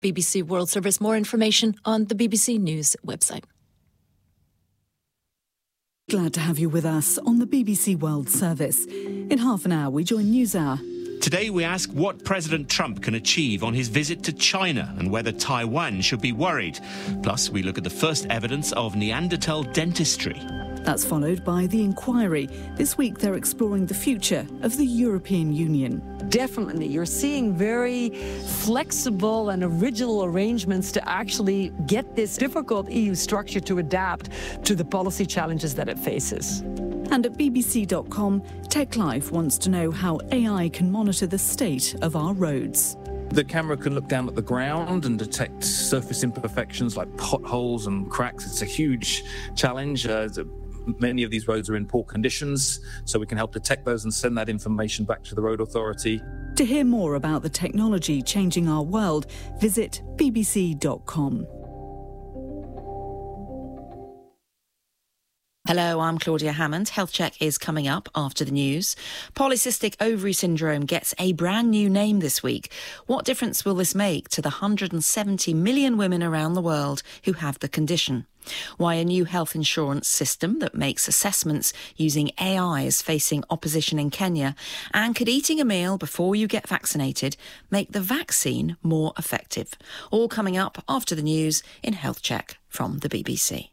BBC World Service. More information on the BBC News website. Glad to have you with us on the BBC World Service. In half an hour, we join NewsHour. Today we ask what President Trump can achieve on his visit to China and whether Taiwan should be worried. Plus, we look at the first evidence of Neanderthal dentistry. That's followed by The Inquiry. This week they're exploring the future of the European Union. Definitely, you're seeing very flexible and original arrangements to actually get this difficult EU structure to adapt to the policy challenges that it faces. And at bbc.com, TechLife wants to know how AI can monitor the state of our roads. The camera can look down at the ground and detect surface imperfections like potholes and cracks. It's a huge challenge. Many of these roads are in poor conditions, so we can help detect those and send that information back to the road authority. To hear more about the technology changing our world, visit bbc.com. Hello, I'm Claudia Hammond. Health Check is coming up after the news. Polycystic ovary syndrome gets a brand new name this week. What difference will this make to the 170 million women around the world who have the condition? Why a new health insurance system that makes assessments using AI is facing opposition in Kenya? And could eating a meal before you get vaccinated make the vaccine more effective? All coming up after the news in Health Check from the BBC.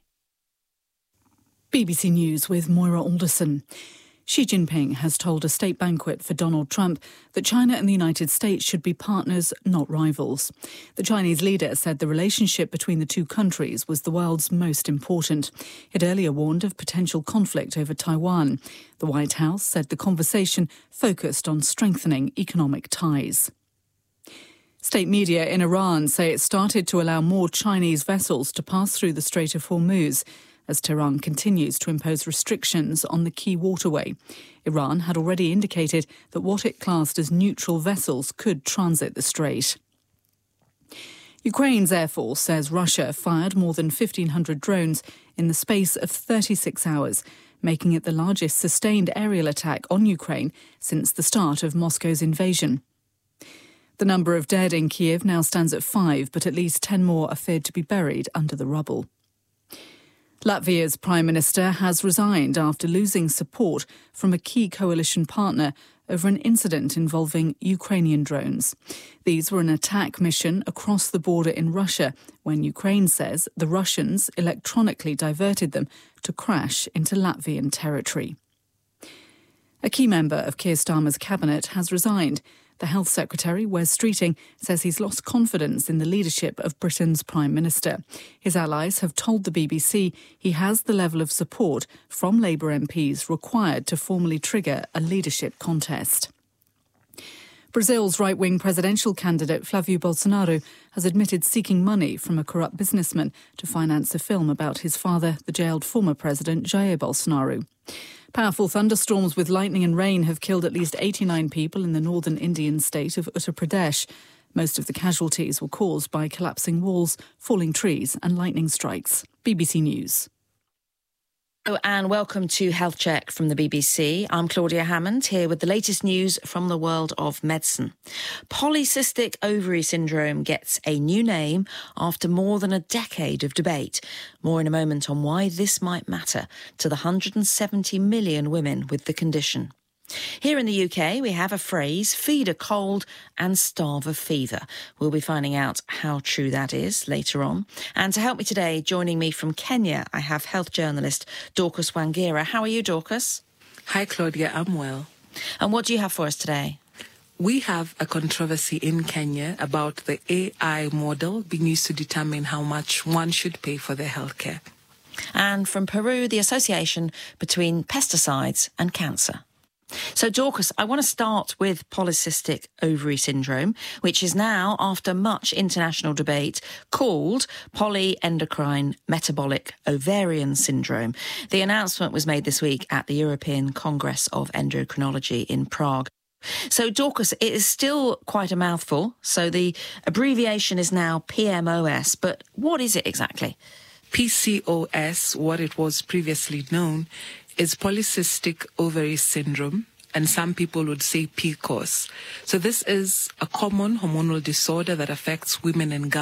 BBC News with Moira Alderson. Xi Jinping has told a state banquet for Donald Trump that China and the United States should be partners, not rivals. The Chinese leader said the relationship between the two countries was the world's most important. It earlier warned of potential conflict over Taiwan. The White House said the conversation focused on strengthening economic ties. State media in Iran say it started to allow more Chinese vessels to pass through the Strait of Hormuz as Tehran continues to impose restrictions on the key waterway. Iran had already indicated that what it classed as neutral vessels could transit the strait. Ukraine's Air Force says Russia fired more than 1,500 drones in the space of 36 hours, making it the largest sustained aerial attack on Ukraine since the start of Moscow's invasion. The number of dead in Kiev now stands at 5, but at least 10 more are feared to be buried under the rubble. Latvia's Prime Minister has resigned after losing support from a key coalition partner over an incident involving Ukrainian drones. These were an attack mission across the border in Russia when Ukraine says the Russians electronically diverted them to crash into Latvian territory. A key member of Keir Starmer's cabinet has resigned. The Health Secretary, Wes Streeting, says he's lost confidence in the leadership of Britain's Prime Minister. His allies have told the BBC he has the level of support from Labour MPs required to formally trigger a leadership contest. Brazil's right-wing presidential candidate Flávio Bolsonaro has admitted seeking money from a corrupt businessman to finance a film about his father, the jailed former president Jair Bolsonaro. Powerful thunderstorms with lightning and rain have killed at least 89 people in the northern Indian state of Uttar Pradesh. Most of the casualties were caused by collapsing walls, falling trees and lightning strikes. BBC News. Hello and welcome to Health Check from the BBC. I'm Claudia Hammond, here with the latest news from the world of medicine. Polycystic ovary syndrome gets a new name after more than a decade of debate. More in a moment on why this might matter to the 170 million women with the condition. Here in the UK, we have a phrase, feed a cold and starve of fever. We'll be finding out how true that is later on. And to help me today, joining me from Kenya, I have health journalist Dorcas Wangira. How are you, Dorcas? Hi, Claudia. I'm well. And what do you have for us today? We have a controversy in Kenya about the AI model being used to determine how much one should pay for their healthcare. And from Peru, the association between pesticides and cancer. So, Dorcas, I want to start with polycystic ovary syndrome, which is now, after much international debate, called polyendocrine metabolic ovarian syndrome. The announcement was made this week at the European Congress of Endocrinology in Prague. So, Dorcas, it is still quite a mouthful. So the abbreviation is now PMOS, but what is it exactly? PCOS, what it was previously known, is polycystic ovary syndrome, and some people would say PCOS. So this is a common hormonal disorder that affects women and girls.